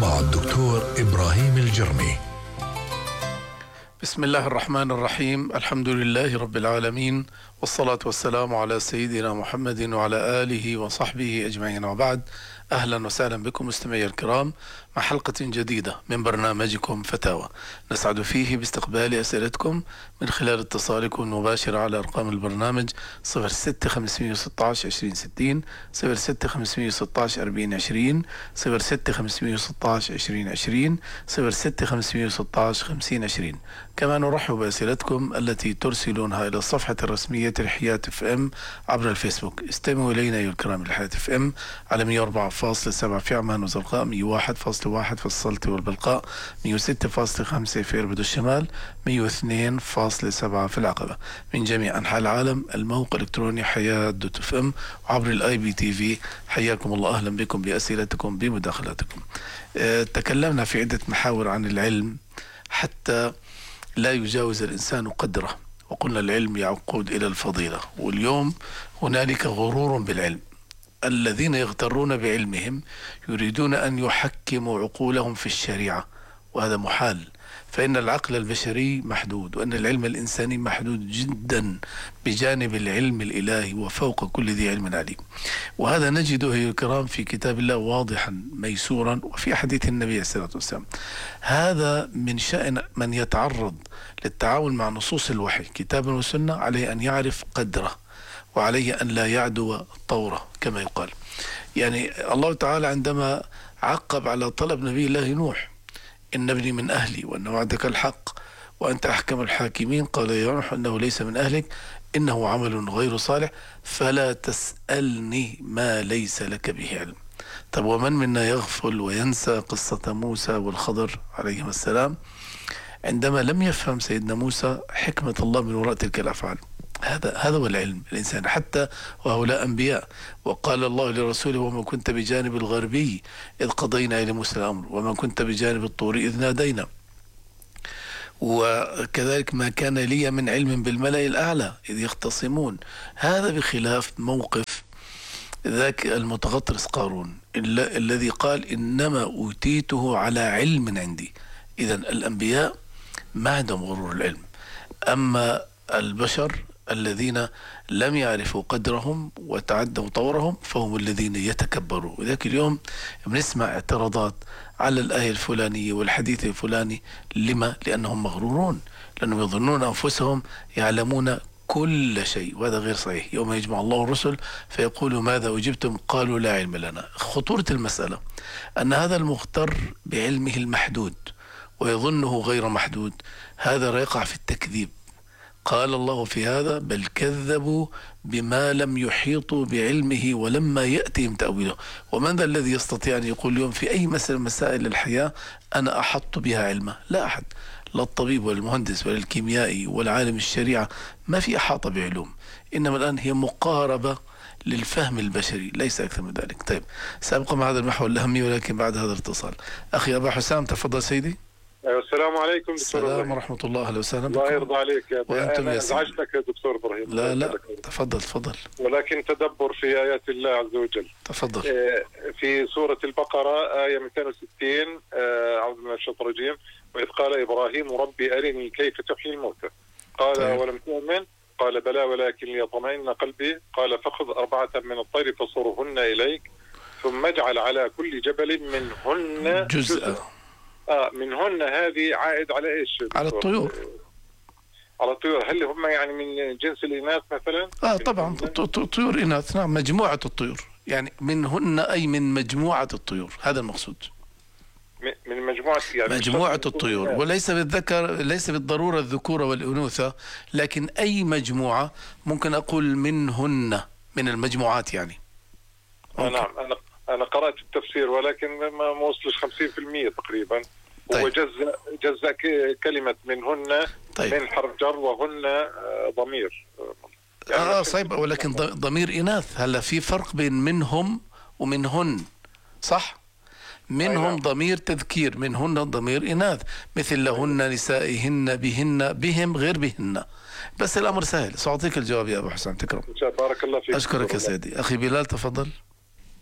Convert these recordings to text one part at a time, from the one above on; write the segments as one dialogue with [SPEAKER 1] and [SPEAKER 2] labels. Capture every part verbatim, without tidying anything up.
[SPEAKER 1] مع الدكتور إبراهيم الجرمي.
[SPEAKER 2] بسم الله الرحمن الرحيم. الحمد لله رب العالمين، والصلاة والسلام على سيدنا محمد وعلى آله وصحبه أجمعين، وبعد. أهلا وسهلا بكم مستمعي الكرام مع حلقة جديدة من برنامجكم فتاوى، نسعد فيه باستقبال أسئلتكم من خلال اتصالكم المباشر على أرقام البرنامج صفر ستة خمسمائة وستة عشر عشرين ستين، صفر ستة خمسمائة وستة عشر أربعين عشرين، صفر ستة خمسمائة وستة عشر عشرين عشرين، صفر ستة خمسمائة وستة عشر خمسين عشرين. كما نرحب بأسئلتكم التي ترسلونها إلى الصفحة الرسمية لحياة اف ام عبر الفيسبوك. استمعوا إلينا أيها الكرام لحياة اف ام على مئة وأربعة فاصلة سبعة في عمان وزرقاء، مئة وواحد فاصلة واحد في السلطة والبلقاء، مئة وستة فاصلة خمسة في إربد الشمال، مئة واثنين فاصلة سبعة في العقبة. من جميع أنحاء العالم الموقع الإلكتروني حياة دوت اف ام وعبر الاي بي تي في. حياكم الله، أهلا بكم بأسئلتكم بمداخلاتكم. أه تكلمنا في عدة محاور عن العلم حتى لا يجاوز الإنسان قدره، وقلنا العلم يعقود إلى الفضيلة، واليوم هنالك غرور بالعلم. الذين يغترون بعلمهم يريدون أن يحكموا عقولهم في الشريعة، وهذا محال، فإن العقل البشري محدود، وأن العلم الإنساني محدود جدا بجانب العلم الإلهي، وفوق كل ذي علم عليم. وهذا نجده أيها الكرام في كتاب الله واضحا ميسورا، وفي حديث النبي عليه الصلاة والسلام. هذا من شأن من يتعرض للتعامل مع نصوص الوحي كتابا وسنة، عليه أن يعرف قدره، وعليه أن لا يعدو طوره كما يقال. يعني الله تعالى عندما عقب على طلب نبي الله نوح: إن ابني من أهلي وأن وعدك الحق وأنت أحكم الحاكمين، قال يا نوح إنه ليس من أهلك إنه عمل غير صالح فلا تسألني ما ليس لك به علم. طب ومن منا يغفل وينسى قصة موسى والخضر عليهما السلام عندما لم يفهم سيدنا موسى حكمة الله من وراء تلك الأفعال؟ هذا هذا هو العلم الإنسان، حتى وهؤلاء أنبياء. وقال الله لرسوله: وما كنت بجانب الغربي إذ قضينا إلى موسى الأمر وما كنت بجانب الطور إذ نادينا. وكذلك ما كان لي من علم بالملأ الأعلى إذ يختصمون. هذا بخلاف موقف ذاك المتغطرس قارون الذي قال: إنما أوتيته على علم عندي. إذن الأنبياء ما عندهم غرور العلم. أما البشر الذين لم يعرفوا قدرهم وتعدوا طورهم فهم الذين يتكبروا. وذاك اليوم بنسمع اعتراضات على الآية الفلانية والحديث الفلاني. لما؟ لأنهم مغرورون، لأنهم يظنون أنفسهم يعلمون كل شيء، وهذا غير صحيح. يوم يجمع الله الرسل فيقول: ماذا أجبتم؟ قالوا لا علم لنا. خطورة المسألة أن هذا المغتر بعلمه المحدود ويظنه غير محدود، هذا يقع في التكذيب. قال الله في هذا: بل كذبوا بما لم يحيطوا بعلمه ولما يأتهم تأويله. ومن ذا الذي يستطيع أن يقول اليوم في أي مسألة مسائل الحياة أنا أحط بها علما؟ لا أحد، لا الطبيب ولا المهندس ولا الكيميائي ولا عالم الشريعة، ما في أحاطة بعلوم. إنما الآن هي مقاربة للفهم البشري، ليس أكثر من ذلك. طيب، سأبقى مع هذا المحور الأهمي ولكن بعد هذا الاتصال. أخي أبا حسام، تفضل سيدي.
[SPEAKER 3] السلام عليكم دكتور.
[SPEAKER 2] السلام ورحمة الله. أهلا وسهلا بكم.
[SPEAKER 3] الله يرضى عليك يا
[SPEAKER 2] وأنتم
[SPEAKER 3] أنا
[SPEAKER 2] يا
[SPEAKER 3] أزعجتك يا دكتور إبراهيم.
[SPEAKER 2] لا لا، تفضل تفضل.
[SPEAKER 3] ولكن تدبر في آيات الله عز وجل.
[SPEAKER 2] تفضل.
[SPEAKER 3] في سورة البقرة آية مئتين وستين، أعوذ بالله من الشيطان الرجيم: وإذ قال إبراهيم ربي أرني كيف تحيي الموتى قال طيب. ولم تؤمن قال بلى ولكن ليطمئن قلبي قال فخذ أربعة من الطير فصرهن إليك ثم اجعل على كل جبل منهن
[SPEAKER 2] جزءا.
[SPEAKER 3] آه منهن هذه عائد على إيش؟
[SPEAKER 2] على الطيور.
[SPEAKER 3] على الطيور. هل هم يعني من جنس الإناث مثلا؟
[SPEAKER 2] آه طبعا، طيور إناث، نعم، مجموعة الطيور، يعني منهن أي من مجموعة الطيور، هذا المقصود.
[SPEAKER 3] من مجموعة يعني
[SPEAKER 2] مجموعة الطيور، وليس بالذكر، ليس بالضرورة الذكورة والأنوثة، لكن أي مجموعة. ممكن أقول منهن، من المجموعات يعني.
[SPEAKER 3] آه نعم، أنا أنا قرأت التفسير ولكن ما وصلش خمسين بالمئة تقريبا. طيب. هو جزء جزء كلمة منهن. طيب. من حرف جر وهن ضمير
[SPEAKER 2] يعني آه صحيح، ولكن ضمير إناث. هلا في فرق بين منهم ومنهن، صح؟ منهم ضمير تذكير، منهن ضمير إناث، مثل لهن نسائهن بهن، بهم غير بهن. بس الأمر سهل، سأعطيك الجواب يا أبو حسام. تكرم.
[SPEAKER 3] بارك الله فيك.
[SPEAKER 2] أشكرك يا سيدي. أخي بلال تفضل.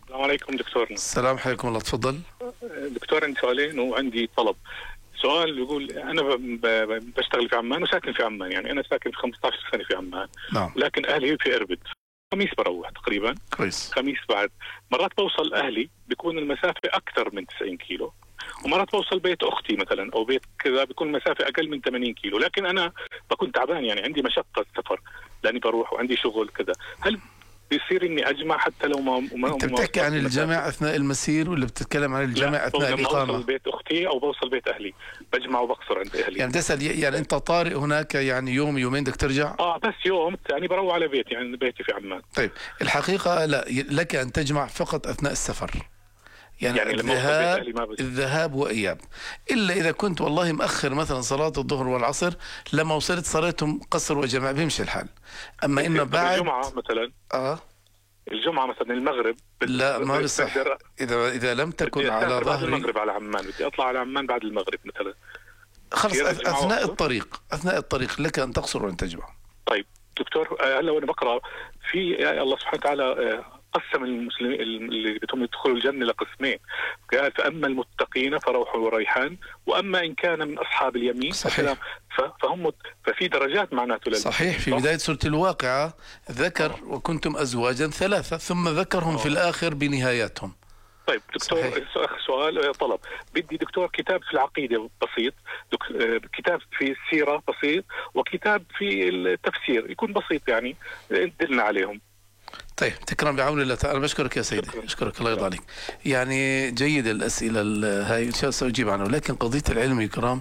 [SPEAKER 4] السلام عليكم دكتورنا.
[SPEAKER 2] السلام عليكم، الله تفضل.
[SPEAKER 4] دكتور عندي سؤالين وعندي طلب. سؤال بيقول انا ب- ب- بشتغل في عمان وساكن في عمان، يعني انا ساكن في خمسة عشر سنه في عمان.
[SPEAKER 2] نعم.
[SPEAKER 4] لكن اهلي في اربد. خميس بروح تقريبا،
[SPEAKER 2] كويس.
[SPEAKER 4] خميس بعد مرات بوصل اهلي بيكون المسافه اكثر من تسعين كيلو، ومرات بوصل بيت اختي مثلا او بيت كذا بيكون المسافه اقل من ثمانين كيلو، لكن انا بكون تعبان، يعني عندي مشقه سفر لاني بروح وعندي شغل كذا. هل بيصير اني اجمع حتى لو ما, ما
[SPEAKER 2] انت بتحكي عن الجمع اثناء المسير ولا بتتكلم عن الجمع اثناء الاقامه؟
[SPEAKER 4] بوصل بيت اختي او بوصل بيت اهلي، بجمع وبقصر عند اهلي.
[SPEAKER 2] يعني بتسال يعني انت طارئ هناك، يعني يوم يومين بدك ترجع؟
[SPEAKER 4] اه بس يوم، يعني بروح على بيتي، يعني بيتي في عمان.
[SPEAKER 2] طيب الحقيقه لا، لك ان تجمع فقط اثناء السفر، يعني,
[SPEAKER 4] يعني لما أوصل بيت
[SPEAKER 2] الذهاب
[SPEAKER 4] أهلي ما بس.
[SPEAKER 2] الذهاب واياب، الا اذا كنت والله مأخر مثلا صلاه الظهر والعصر، لما وصلت صليتهم قصر وجمع بيمشي الحال. اما انه بعد
[SPEAKER 4] الجمعه مثلا،
[SPEAKER 2] اه
[SPEAKER 4] الجمعه مثلا المغرب
[SPEAKER 2] لا ما بصح،
[SPEAKER 4] بقدر-
[SPEAKER 2] اذا اذا لم تكن
[SPEAKER 4] بدي
[SPEAKER 2] على
[SPEAKER 4] أسافر بعد
[SPEAKER 2] ظهري
[SPEAKER 4] المغرب على عمان، بدي اطلع على عمان بعد المغرب مثلا.
[SPEAKER 2] خلص
[SPEAKER 4] كثير
[SPEAKER 2] أث-
[SPEAKER 4] الجمعة
[SPEAKER 2] اثناء
[SPEAKER 4] وقت.
[SPEAKER 2] الطريق اثناء الطريق لك ان تقصر وان تجمع.
[SPEAKER 4] طيب دكتور، آه، هلا وانا بقرا في آه، الله سبحانه وتعالى آه، قسم المسلمين اللي بدهم يدخلوا الجنه لقسمين، قال فاما المتقين فروح وريحان، واما ان كان من اصحاب اليمين
[SPEAKER 2] صحيح.
[SPEAKER 4] ف- فهم ففي درجات معناته لل-
[SPEAKER 2] صحيح. في
[SPEAKER 4] صح؟
[SPEAKER 2] بداية سورة الواقعة ذكر وكنتم أزواجا ثلاثة، ثم ذكرهم في الآخر بنهاياتهم.
[SPEAKER 4] طيب دكتور،
[SPEAKER 2] صحيح.
[SPEAKER 4] آخر سؤال آه، طلب. بدي دكتور كتاب في العقيدة بسيط، دك... آه، كتاب في السيرة بسيط، وكتاب في التفسير يكون بسيط، يعني آه، دلنا عليهم.
[SPEAKER 2] طيب تكرم بعون الله تعالى. بشكرك يا سيدي،
[SPEAKER 4] شكرا.
[SPEAKER 2] أشكرك، الله يرضى عليك. يعني جيد الأسئلة ال- هاي إن شاء الله سأجيب عنها، لكن قضية العلم يا كرام،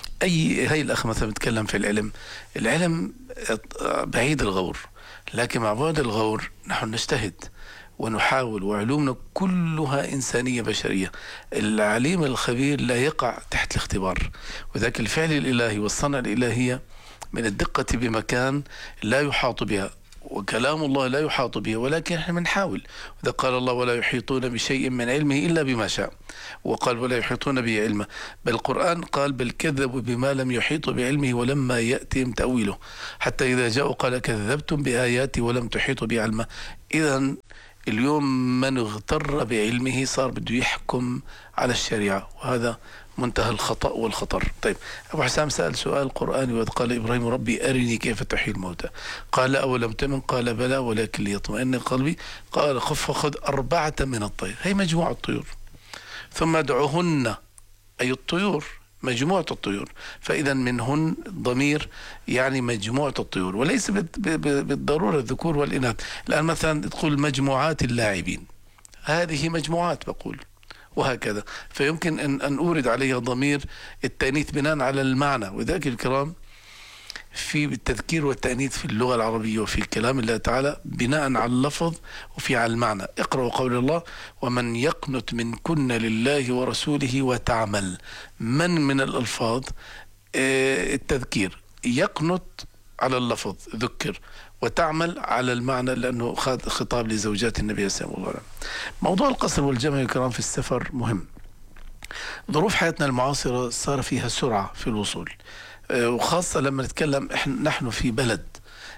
[SPEAKER 2] أي هاي الأخ مثلا بتكلم في العلم، العلم بعيد الغور، لكن مع بعد الغور نحن نجتهد ونحاول، وعلومنا كلها إنسانية بشرية. العليم الخبير لا يقع تحت الاختبار، وذاك الفعل الإلهي والصنع الإلهية من الدقة بمكان لا يحاط بها، وكلام الله لا يحاط به، ولكن احنا بنحاول. وإذا قال الله ولا يحيطون بشيء من علمه إلا بما شاء، وقال ولا يحيطون به علمه، بل القرآن قال بل كذبوا بما لم يحيطوا بعلمه ولما يأتهم تأويله، حتى إذا جاءوا قال كذبتم بآياتي ولم تحيطوا بعلمه. إذا اليوم من اغتر بعلمه صار بده يحكم على الشريعة، وهذا منتهى الخطأ والخطر. طيب أبو حسام سأل سؤال قرآني، وإذ قال إبراهيم ربي أرني كيف تحيي الموتى، قال أولم تؤمن، قال بلى ولكن ليطمئن قلبي، قال خف خذ أربعة من الطير، هي مجموعة الطيور، ثم ادعوهن، أي الطيور مجموعة الطيور، فإذا منهن ضمير يعني مجموعة الطيور، وليس بالضرورة الذكور والإناث. الآن مثلا تقول مجموعات اللاعبين، هذه مجموعات بقول، وهكذا. فيمكن أن, أن أورد عليها ضمير التأنيث بناء على المعنى. وذلك الكرام في التذكير والتأنيث في اللغة العربية وفي كلام الله تعالى بناء على اللفظ وفي على المعنى. اقرأوا قول الله ومن يقنت منكن لله ورسوله وتعمل، من من الألفاظ التذكير، يقنت على اللفظ ذكر، وتعمل على المعنى لأنه خطاب لزوجات النبي صلى الله عليه وسلم. موضوع القصر والجمع الكرام في السفر مهم. ظروف حياتنا المعاصرة صار فيها سرعة في الوصول، وخاصة لما نتكلم إحنا نحن في بلد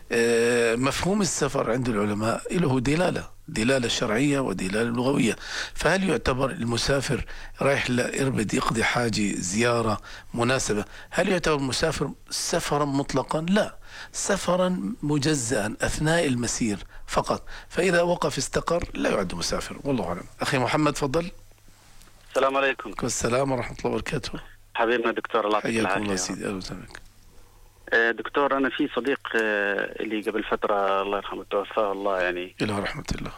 [SPEAKER 2] مفهوم السفر عند العلماء له دلالة دلالة شرعية ودلالة لغوية. فهل يعتبر المسافر رايح لإربد يقضي حاجة زيارة مناسبة، هل يعتبر المسافر سفرا مطلقا؟ لا، سفرا مجزأ أثناء المسير فقط، فإذا وقف استقر لا يعد مسافر، والله أعلم. أخي محمد تفضل.
[SPEAKER 5] السلام عليكم.
[SPEAKER 2] السلام ورحمة الله وبركاته.
[SPEAKER 5] حبيبنا دكتور، الله يعطيك العافية.
[SPEAKER 2] حياكم الله سيدي، أهلا وسهلا بك.
[SPEAKER 5] دكتور أنا في صديق اللي قبل فترة الله يرحمه توفاه الله، يعني
[SPEAKER 2] إلى رحمة الله.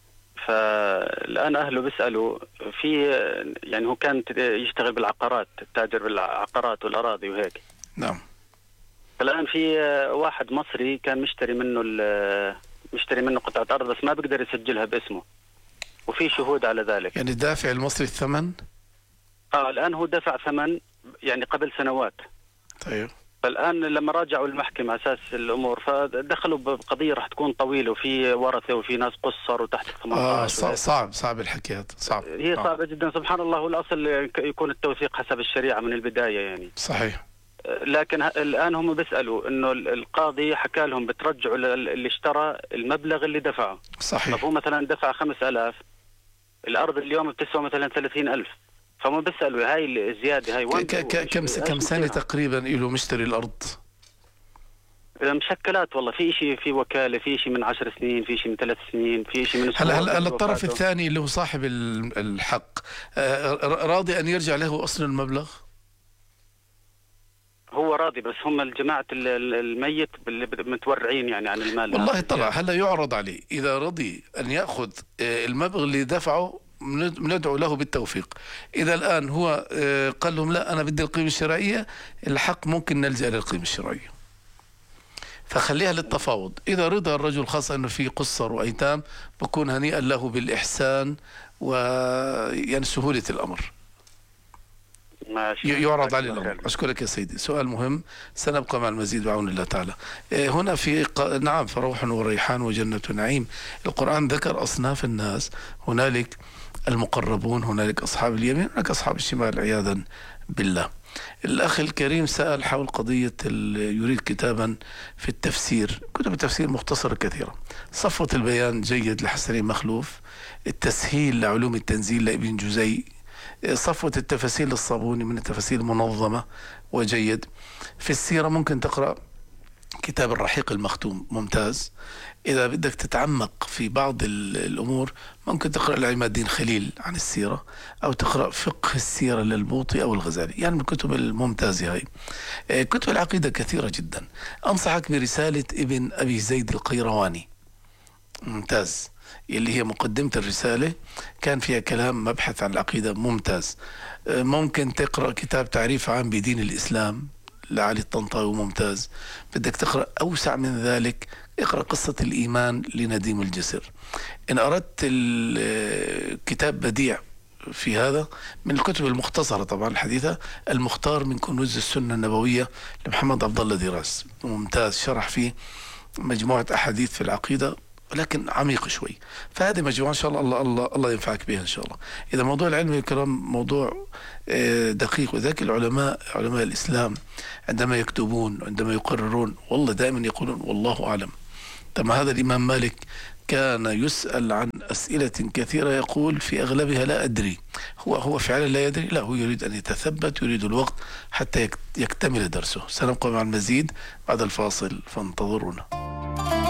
[SPEAKER 5] فالآن أهله بيسألوا في، يعني هو كان يشتغل بالعقارات، تاجر بالعقارات والأراضي وهيك.
[SPEAKER 2] نعم.
[SPEAKER 5] فالآن في واحد مصري كان مشتري منه مشتري منه قطعة أرض، بس ما بيقدر يسجلها باسمه، وفي شهود على ذلك.
[SPEAKER 2] يعني دافع المصري الثمن؟
[SPEAKER 5] آه الآن هو دفع ثمن يعني قبل سنوات.
[SPEAKER 2] طيب.
[SPEAKER 5] فالآن لما راجعوا المحكمة على أساس الأمور، فدخلوا بقضية راح تكون طويلة، وفي ورثة وفي ناس قصر وتحت ثمانية عشر.
[SPEAKER 2] آه صعب صعب الحكي هذا، صعب.
[SPEAKER 5] هي
[SPEAKER 2] آه.
[SPEAKER 5] صعبة جدا. سبحان الله، والأصل يكون التوثيق حسب الشريعة من البداية يعني.
[SPEAKER 2] صحيح.
[SPEAKER 5] لكن الآن هم بيسألوا إنه القاضي حكى لهم بترجعوا اللي اشترى المبلغ اللي دفعه.
[SPEAKER 2] صحيح.
[SPEAKER 5] طب هو مثلا دفع خمس آلاف، الأرض اليوم بتسوى مثلا ثلاثين ألف، فما بيسألوا هاي الزيادة هاي وين
[SPEAKER 2] كم كم سنة تقريبا له مشتري الأرض؟
[SPEAKER 5] مشكلات والله، في شيء في وكالة، في شيء من عشر سنين، في شيء من ثلاث سنين، في شيء من
[SPEAKER 2] هلا هلا الطرف الثاني اللي هو صاحب الحق راضي أن يرجع له أصل المبلغ؟
[SPEAKER 5] هو راضي، بس هم الجماعة الميت متورعين يعني عن المال.
[SPEAKER 2] والله طلع هلا يعرض عليه، إذا رضي أن يأخذ المبلغ اللي دفعه بندعو له بالتوفيق. إذا الآن هو قال لهم لا أنا بدي القيمة الشرائية، الحق ممكن نلجأ للقيمة الشرائية، فخليها للتفاوض. إذا رضى الرجل خاصة أنه في قصر وأيتام بكون هنيئا له بالإحسان ويعني سهولة الأمر.
[SPEAKER 5] ماشي.
[SPEAKER 2] يعرض عليه الأمر. أشكرك يا سيدي، سؤال مهم، سنبقى مع المزيد بعون الله تعالى. هنا في ق... نعم فروح وريحان وجنة نعيم. القرآن ذكر أصناف الناس، هنالك المقربون، هنالك أصحاب اليمين، هنالك أصحاب الشمال عياذا بالله. الأخ الكريم سأل حول قضية يريد كتابا في التفسير. كتب التفسير مختصرة كثيرة. صفوة البيان جيد لحسن مخلوف، التسهيل لعلوم التنزيل لابن جزي، صفوة التفاسير للصابوني من التفاسير المنظمة وجيد. في السيرة ممكن تقرأ كتاب الرحيق المختوم ممتاز. إذا بدك تتعمق في بعض الأمور ممكن تقرأ لعماد الدين خليل عن السيرة، أو تقرأ فقه السيرة للبوطي أو الغزالي، يعني من الكتب الممتازة هاي. كتب العقيدة كثيرة جدا. أنصحك برسالة ابن أبي زيد القيرواني، ممتاز، اللي هي مقدمة الرسالة كان فيها كلام مبحث عن العقيدة ممتاز. ممكن تقرأ كتاب تعريف عام بدين الإسلام لعلي الطنطاوي ممتاز. بدك تقرأ أوسع من ذلك اقرأ قصة الإيمان لنديم الجسر. إن أردت الكتاب بديع في هذا من الكتب المختصرة طبعا الحديثة، المختار من كنوز السنة النبوية لمحمد عبد الله دراس، ممتاز، شرح فيه مجموعة أحاديث في العقيدة ولكن عميق شوي. فهذه مجموعة إن شاء الله الله الله, الله ينفعك بها إن شاء الله. إذا موضوع العلم الكرام موضوع دقيق، وذاك العلماء علماء الإسلام عندما يكتبون عندما يقررون والله دائما يقولون والله أعلم. تم هذا الإمام مالك كان يسأل عن أسئلة كثيرة يقول في أغلبها لا أدري. هو هو فعلا لا يدري، لا هو يريد أن يتثبت، يريد الوقت حتى يكتمل درسه. سنبقى مع المزيد بعد الفاصل فانتظرونا.